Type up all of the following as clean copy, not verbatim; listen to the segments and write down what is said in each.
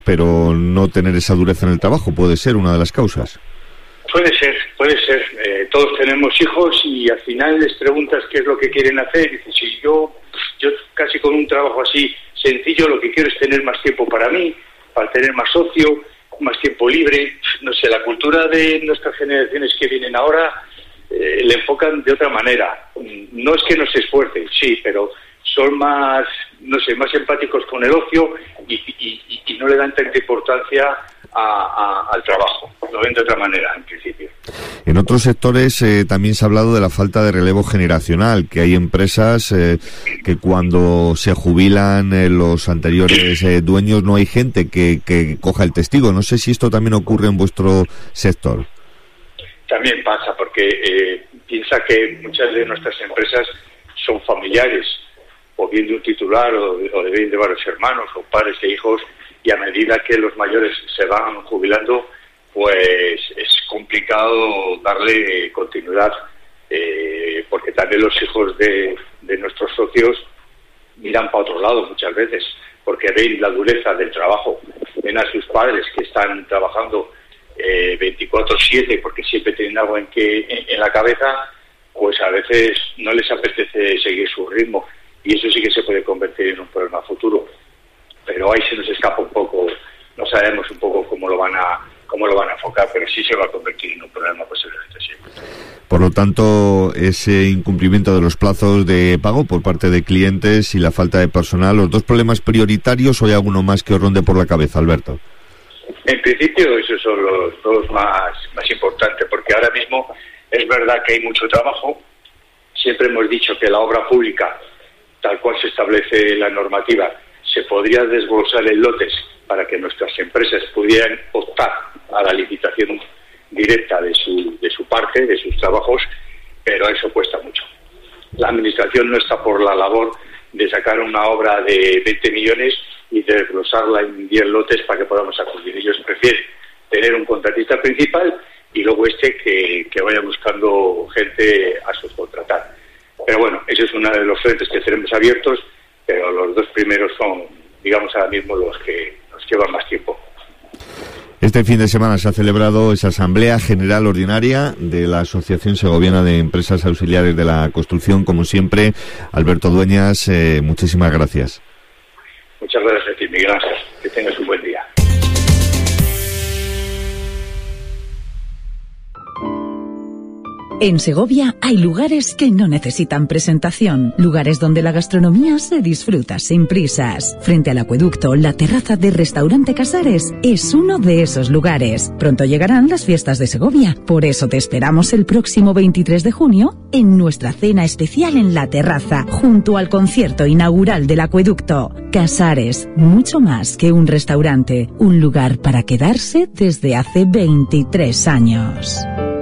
pero no tener esa dureza en el trabajo puede ser una de las causas. Puede ser. Todos tenemos hijos y al final les preguntas qué es lo que quieren hacer y dices, si yo casi con un trabajo así sencillo lo que quiero es tener más tiempo para mí, para tener más ocio, más tiempo libre. No sé, la cultura de nuestras generaciones que vienen ahora le enfocan de otra manera. No es que no se esfuercen, sí, pero son más, no sé, más empáticos con el ocio y no le dan tanta importancia al trabajo. Lo ven de otra manera, en principio. En otros sectores también se ha hablado de la falta de relevo generacional, que hay empresas que cuando se jubilan los anteriores dueños no hay gente que coja el testigo. No sé si esto también ocurre en vuestro sector. También pasa, porque piensa que muchas de nuestras empresas son familiares, o bien de un titular o de bien de varios hermanos o padres e hijos, y a medida que los mayores se van jubilando, pues es complicado darle continuidad, porque también los hijos de nuestros socios miran para otro lado muchas veces, porque ven la dureza del trabajo, ven a sus padres que están trabajando 24/7 porque siempre tienen algo en la cabeza, pues a veces no les apetece seguir su ritmo, y eso sí que se puede convertir en un problema futuro. Pero ahí se nos escapa un poco, no sabemos un poco cómo lo van a enfocar, pero sí se va a convertir en un problema posiblemente, sí. Por lo tanto, ese incumplimiento de los plazos de pago por parte de clientes y la falta de personal, los dos problemas prioritarios, ¿o hay alguno más que os ronde por la cabeza, Alberto? En principio esos son los dos más importantes, porque ahora mismo es verdad que hay mucho trabajo. Siempre hemos dicho que la obra pública, tal cual se establece la normativa, se podría desglosar en lotes para que nuestras empresas pudieran optar a la licitación directa de su parte, de sus trabajos, pero eso cuesta mucho. La administración no está por la labor de sacar una obra de 20 millones y desglosarla en 10 lotes para que podamos acudir. Ellos prefieren tener un contratista principal y luego que vaya buscando gente a subcontratar. Pero bueno, ese es uno de los frentes que tenemos abiertos, pero los dos primeros son, digamos, ahora mismo los que nos llevan más tiempo. Este fin de semana se ha celebrado esa Asamblea General Ordinaria de la Asociación Segoviana de Empresas Auxiliares de la Construcción. Como siempre, Alberto Dueñas, muchísimas gracias. Muchas gracias a ti, Miguel Ángel. Que tengas un buen día. En Segovia hay lugares que no necesitan presentación, lugares donde la gastronomía se disfruta sin prisas. Frente al acueducto, la terraza de Restaurante Casares es uno de esos lugares. Pronto llegarán las fiestas de Segovia, por eso te esperamos el próximo 23 de junio en nuestra cena especial en la terraza, junto al concierto inaugural del acueducto. Casares, mucho más que un restaurante, un lugar para quedarse desde hace 23 años.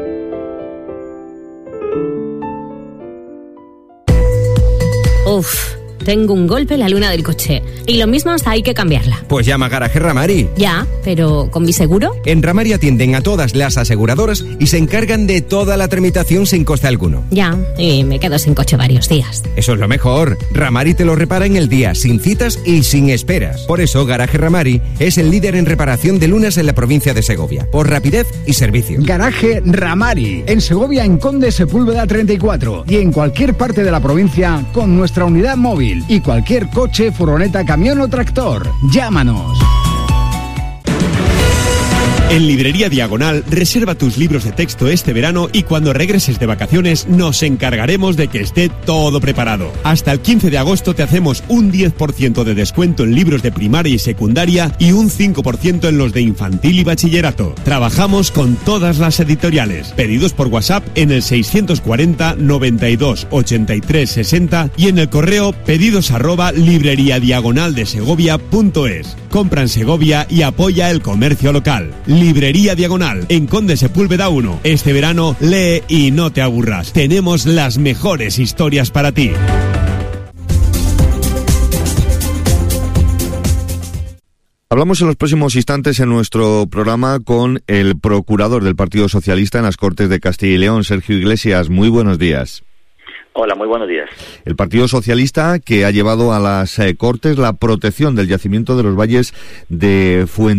Uf, tengo un golpe en la luna del coche. Y lo mismo hasta hay que cambiarla. Pues llama a Garaje Ramari. Ya, pero ¿con mi seguro? En Ramari atienden a todas las aseguradoras y se encargan de toda la tramitación sin coste alguno. Ya, y me quedo sin coche varios días. Eso es lo mejor. Ramari te lo repara en el día, sin citas y sin esperas. Por eso Garaje Ramari es el líder en reparación de lunas en la provincia de Segovia, por rapidez y servicio. Garaje Ramari, en Segovia, en Conde Sepúlveda 34 y en cualquier parte de la provincia con nuestra unidad móvil y cualquier coche, furgoneta, camión o tractor. Llámanos. En Librería Diagonal, reserva tus libros de texto este verano y cuando regreses de vacaciones nos encargaremos de que esté todo preparado. Hasta el 15 de agosto te hacemos un 10% de descuento en libros de primaria y secundaria y un 5% en los de infantil y bachillerato. Trabajamos con todas las editoriales. Pedidos por WhatsApp en el 640 92 83 60 y en el correo pedidos@libreriadiagonaldesegovia.es. Compra en Segovia y apoya el comercio local. Librería Diagonal, en Conde Sepúlveda 1. Este verano lee y no te aburras. Tenemos las mejores historias para ti. Hablamos en los próximos instantes en nuestro programa con el procurador del Partido Socialista en las Cortes de Castilla y León, Sergio Iglesias. Muy buenos días. Hola, muy buenos días. El Partido Socialista, que ha llevado a las Cortes la protección del yacimiento de los valles de Fuente